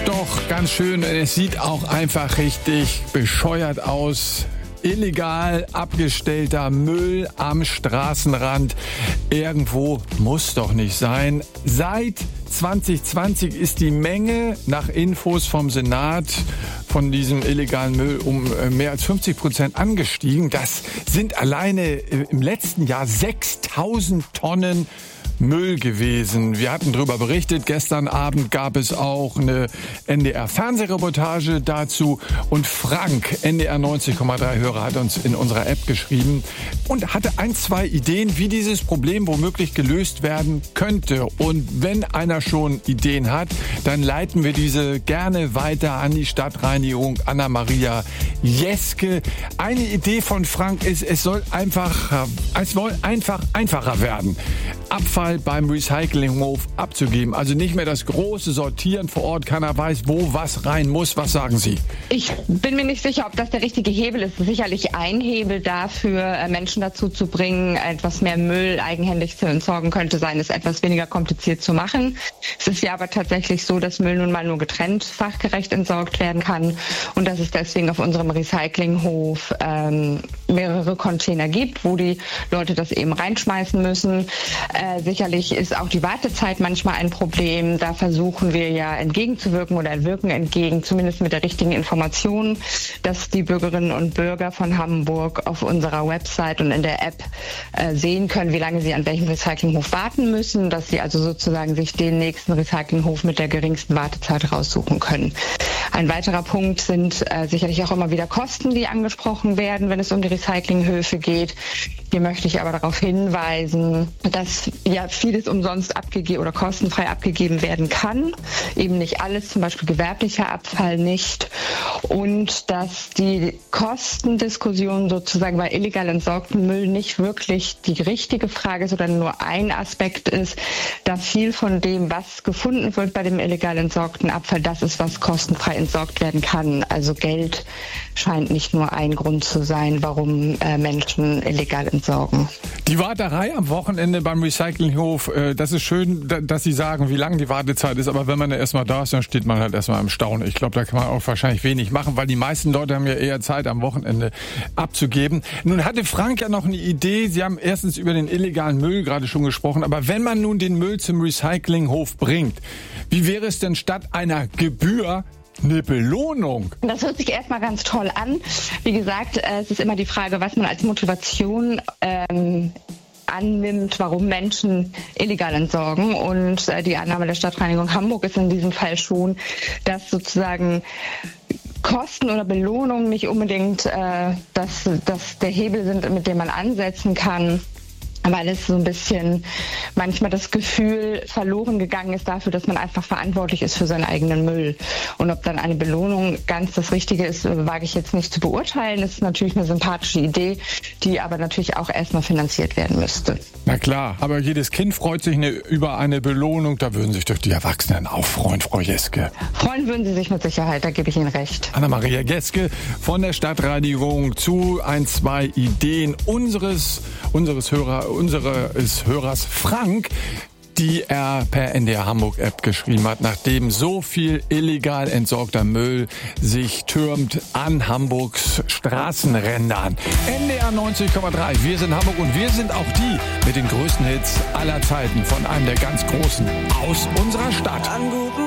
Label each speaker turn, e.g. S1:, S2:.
S1: doch ganz schön. Es sieht auch einfach richtig bescheuert aus. Illegal abgestellter Müll am Straßenrand. Irgendwo muss doch nicht sein. Seit 2020 ist die Menge nach Infos vom Senat von diesem illegalen Müll um mehr als 50% angestiegen. Das sind alleine im letzten Jahr 6.000 Tonnen Müll gewesen. Wir hatten darüber berichtet. Gestern Abend gab es auch eine NDR-Fernsehreportage dazu. Und Frank, NDR 90,3 Hörer, hat uns in unserer App geschrieben und hatte 2 Ideen, wie dieses Problem womöglich gelöst werden könnte. Und wenn einer schon Ideen hat, dann leiten wir diese gerne weiter an die Stadtreinigung Anna-Maria Jeske. Eine Idee von Frank ist, es soll einfach einfacher werden, Abfall beim Recyclinghof abzugeben. Also nicht mehr das große Sortieren vor Ort. Keiner weiß, wo was rein muss. Was sagen Sie?
S2: Ich bin mir nicht sicher, ob das der richtige Hebel ist. Sicherlich ein Hebel dafür, Menschen dazu zu bringen, etwas mehr Müll eigenhändig zu entsorgen, könnte sein, es etwas weniger kompliziert zu machen. Es ist ja aber tatsächlich so, dass Müll nun mal nur getrennt fachgerecht entsorgt werden kann und dass es deswegen auf unserem Recyclinghof mehrere Container gibt, wo die Leute das eben reinschmeißen müssen. Sicherlich ist auch die Wartezeit manchmal ein Problem. Da versuchen wir ja entgegenzuwirken oder wirken entgegen, zumindest mit der richtigen Information, dass die Bürgerinnen und Bürger von Hamburg auf unserer Website und in der App sehen können, wie lange sie an welchem Recyclinghof warten müssen, dass sie also sozusagen sich den nächsten Recyclinghof mit der geringsten Wartezeit raussuchen können. Ein weiterer Punkt sind sicherlich auch immer wieder Kosten, die angesprochen werden, wenn es um die Recyclinghöfe geht. Hier möchte ich aber darauf hinweisen, dass ja vieles umsonst abgegeben oder kostenfrei abgegeben werden kann. Eben nicht alles, zum Beispiel gewerblicher Abfall nicht. Und dass die Kostendiskussion sozusagen bei illegal entsorgtem Müll nicht wirklich die richtige Frage ist oder nur ein Aspekt ist, da viel von dem, was gefunden wird bei dem illegal entsorgten Abfall, das ist, was kostenfrei entsorgt werden kann. Also Geld scheint nicht nur ein Grund zu sein, warum Menschen illegal entsorgen.
S1: Die Warterei am Wochenende beim Recyclinghof, das ist schön, dass Sie sagen, wie lang die Wartezeit ist, aber wenn man da erstmal da ist, dann steht man halt erstmal im Staunen. Ich glaube, da kann man auch wahrscheinlich wenig machen, weil die meisten Leute haben ja eher Zeit, am Wochenende abzugeben. Nun hatte Frank ja noch eine Idee. Sie haben erstens über den illegalen Müll gerade schon gesprochen, aber wenn man nun den Müll zum Recyclinghof bringt, wie wäre es denn statt einer Gebühr eine Belohnung?
S2: Das hört sich erstmal ganz toll an. Wie gesagt, es ist immer die Frage, was man als Motivation annimmt, warum Menschen illegal entsorgen. Und die Annahme der Stadtreinigung Hamburg ist in diesem Fall schon, dass sozusagen Kosten oder Belohnungen nicht unbedingt dass der Hebel sind, mit dem man ansetzen kann, weil es so ein bisschen manchmal das Gefühl verloren gegangen ist dafür, dass man einfach verantwortlich ist für seinen eigenen Müll. Und ob dann eine Belohnung ganz das Richtige ist, wage ich jetzt nicht zu beurteilen. Das ist natürlich eine sympathische Idee, die aber natürlich auch erstmal finanziert werden müsste.
S1: Na klar, aber jedes Kind freut sich über eine Belohnung. Da würden sich doch die Erwachsenen auch freuen, Frau Jeske.
S2: Freuen würden sie sich mit Sicherheit, da gebe ich Ihnen recht.
S1: Anna-Maria Jeske von der Stadtreinigung zu 2 Ideen unseres Hörers Frank, die er per NDR Hamburg App geschrieben hat, nachdem so viel illegal entsorgter Müll sich türmt an Hamburgs Straßenrändern. NDR 90,3, wir sind Hamburg und wir sind auch die mit den größten Hits aller Zeiten von einem der ganz Großen aus unserer Stadt.